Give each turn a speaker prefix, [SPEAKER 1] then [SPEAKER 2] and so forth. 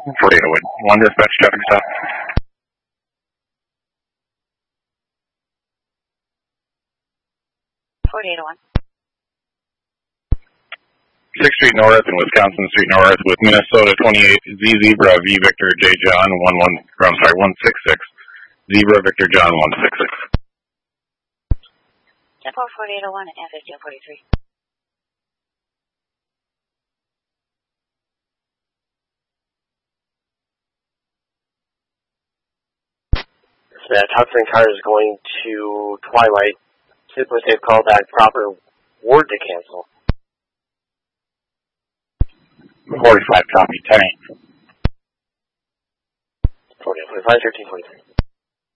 [SPEAKER 1] 4801. 1 dispatch traffic stop.
[SPEAKER 2] 4801.
[SPEAKER 1] 6th Street North and Wisconsin Street North with Minnesota 28 Z Zebra V Victor J John 166 Zebra Victor John 166.
[SPEAKER 2] 4801 and 1543.
[SPEAKER 3] That Hudson car is going to Twilight. Simply say call back proper word to cancel.
[SPEAKER 1] 45 copy 10.
[SPEAKER 3] 4045 1343.